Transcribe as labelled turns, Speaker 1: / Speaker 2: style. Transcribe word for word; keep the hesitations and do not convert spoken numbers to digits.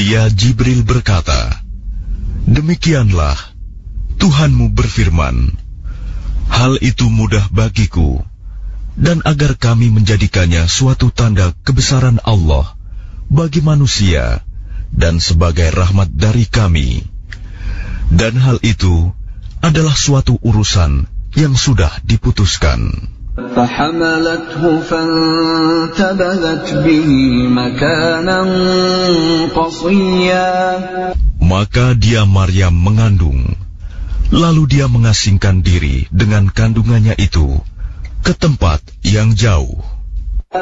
Speaker 1: Dia Jibril berkata, "Demikianlah Tuhanmu berfirman, hal itu mudah bagiku, dan agar kami menjadikannya suatu tanda kebesaran Allah bagi manusia dan sebagai rahmat dari kami. Dan hal itu adalah suatu urusan yang sudah diputuskan."
Speaker 2: فحملته فانتبذت به مكانا قصيا.
Speaker 1: Maka dia Maryam mengandung, lalu dia mengasingkan diri dengan kandungannya itu ke tempat yang jauh.